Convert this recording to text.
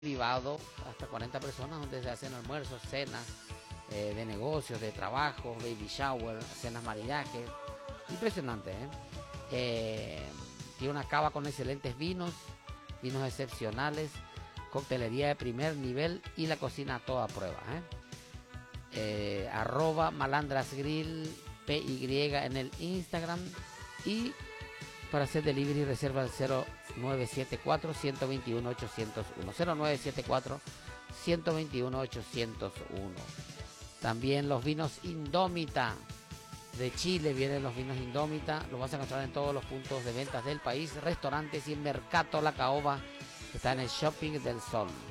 privado, hasta 40 personas, donde se hacen almuerzos, cenas de negocios, de trabajo, baby shower, cenas maridajes. Impresionante, tiene una cava con excelentes vinos excepcionales, coctelería de primer nivel y la cocina a toda prueba, @malandrasgrill PY en el Instagram, y para hacer delivery reserva al 0974 121 801 0974 121 801. También los vinos Indómita de Chile, vienen los vinos Indómita, los vas a encontrar en todos los puntos de ventas del país, restaurantes y en Mercato La Caoba, que está en el Shopping del Sol.